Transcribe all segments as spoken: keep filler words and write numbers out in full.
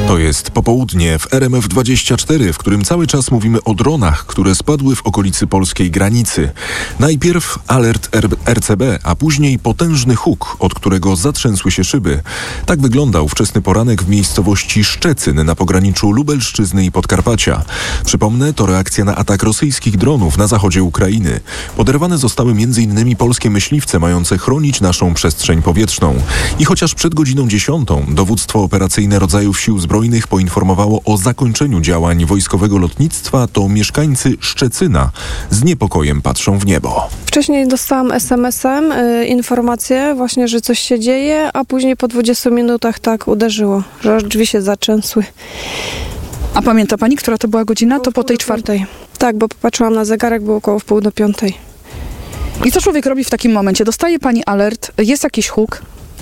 To jest popołudnie w R M F dwadzieścia cztery, w którym cały czas mówimy o dronach, które spadły w okolicy polskiej granicy. Najpierw alert R C B, a później potężny huk, od którego zatrzęsły się szyby. Tak wyglądał wczesny poranek w miejscowości Szczecin na pograniczu Lubelszczyzny i Podkarpacia. Przypomnę, to reakcja na atak rosyjskich dronów na zachodzie Ukrainy. Poderwane zostały między innymi polskie myśliwce mające chronić naszą przestrzeń powietrzną. I chociaż przed godziną dziesiątą dowództwo operacyjne rodzajów sił zbrojnych poinformowało o zakończeniu działań wojskowego lotnictwa, to mieszkańcy Szczecina z niepokojem patrzą w niebo. Wcześniej dostałam es em esem y, informację właśnie, że coś się dzieje, a później po dwudziestu minutach tak uderzyło, że drzwi się zatrzęsły. A pamięta pani, która to była godzina? To po tej czwartej. Tak, bo popatrzyłam na zegarek, było około w pół do piątej. I co człowiek robi w takim momencie? Dostaje pani alert, jest jakiś huk?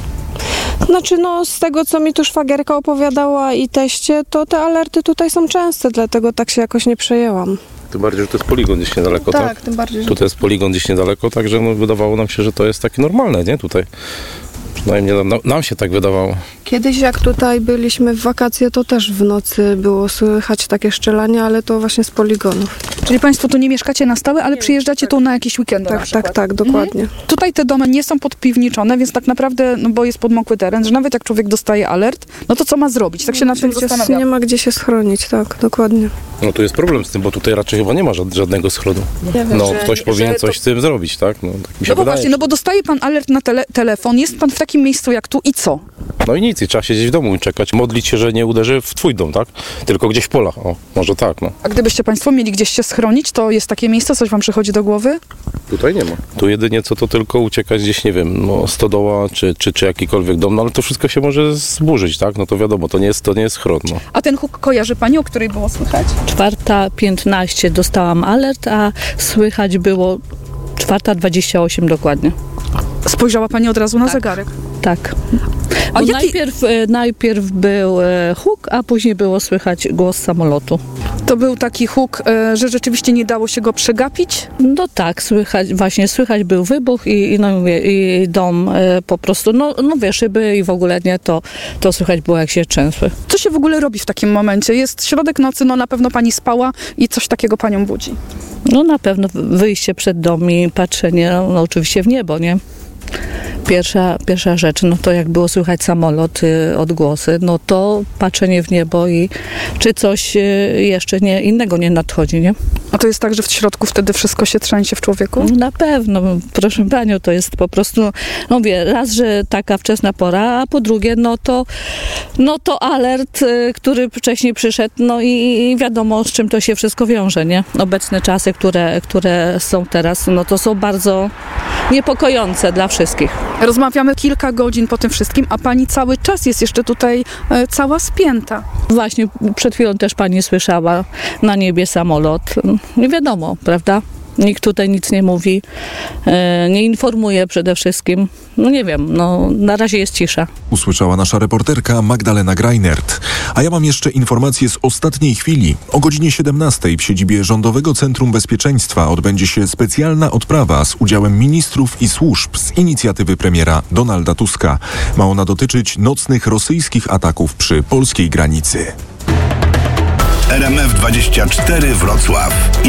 Znaczy, no z tego, co mi tu szwagierka opowiadała i teście, to te alerty tutaj są częste, dlatego tak się jakoś nie przejęłam. Tym bardziej, że to jest poligon gdzieś niedaleko, tak? Tak, tym bardziej, że... Tutaj jest poligon gdzieś niedaleko, także no, wydawało nam się, że to jest takie normalne, nie? Tutaj. Przynajmniej nam, nam się tak wydawało. Kiedyś jak tutaj byliśmy w wakacje, to też w nocy było słychać takie szczelanie, ale to właśnie z poligonów. Czyli państwo tu nie mieszkacie na stałe, ale przyjeżdżacie tu na jakieś weekendy. Tak, tak, tak, dokładnie. Mhm. Tutaj te domy nie są podpiwniczone, więc tak naprawdę, no bo jest podmokły teren, że nawet jak człowiek dostaje alert, no to co ma zrobić? Tak się nad tym zastanawiam. Nie ma gdzie się schronić, tak, dokładnie. No tu jest problem z tym, bo tutaj raczej chyba nie ma żadnego schronu. Ja wiem, no że, ktoś powinien że coś to... z tym zrobić, tak? No, tak mi się no bo wydaje. właśnie, no bo dostaje pan alert na tele- telefon, jest pan w takim miejscu jak tu i co? No i nic, i trzeba siedzieć w domu i czekać, modlić się, że nie uderzy w twój dom, tak? Tylko gdzieś w polach, o, może tak, no. A gdybyście państwo mieli gdzieś się schronić, to jest takie miejsce, coś wam przychodzi do głowy? Tutaj nie ma. Tu jedynie co to tylko uciekać gdzieś, nie wiem, no stodoła, czy, czy, czy jakikolwiek dom, no ale to wszystko się może zburzyć, tak? No to wiadomo, to nie jest, to nie jest schron, no. A ten huk kojarzy pani, o której było słychać? czwarta piętnaście dostałam alert, a słychać było czwarta dwadzieścia osiem dokładnie. Spojrzała pani od razu na Tak. zegarek. Tak. A Bo jaki... najpierw, e, najpierw był e, huk, a później było słychać głos samolotu. To był taki huk, e, że rzeczywiście nie dało się go przegapić? No tak, słychać, właśnie słychać był wybuch i, i, no, mówię, i dom e, po prostu, no, no wie, szyby i w ogóle nie, to, to słychać było jak się trzęsły. Co się w ogóle robi w takim momencie? Jest środek nocy, no na pewno pani spała i coś takiego panią budzi. No na pewno wyjście przed dom i patrzenie, no, no oczywiście w niebo, nie? Pierwsza, pierwsza rzecz, no to jak było słychać samolot, y, odgłosy, no to patrzenie w niebo i czy coś y, jeszcze nie, innego nie nadchodzi, nie? A to jest tak, że w środku wtedy wszystko się trzęsie w człowieku? Na pewno, proszę panią, to jest po prostu, no wie, raz, że taka wczesna pora, a po drugie, no to, no to alert, y, który wcześniej przyszedł, no i, i wiadomo, z czym to się wszystko wiąże, nie? Obecne czasy, które, które są teraz, no to są bardzo niepokojące dla wszystkich. Rozmawiamy kilka godzin po tym wszystkim, a pani cały czas jest jeszcze tutaj e, cała spięta. Właśnie przed chwilą też pani słyszała na niebie samolot. Nie wiadomo, prawda? Nikt tutaj nic nie mówi, e, nie informuje przede wszystkim. No nie wiem, no na razie jest cisza. Usłyszała nasza reporterka Magdalena Greinert. A ja mam jeszcze informację z ostatniej chwili. O godzinie siedemnastej w siedzibie Rządowego Centrum Bezpieczeństwa odbędzie się specjalna odprawa z udziałem ministrów i służb z inicjatywy premiera Donalda Tuska. Ma ona dotyczyć nocnych rosyjskich ataków przy polskiej granicy. R M F dwadzieścia cztery Wrocław.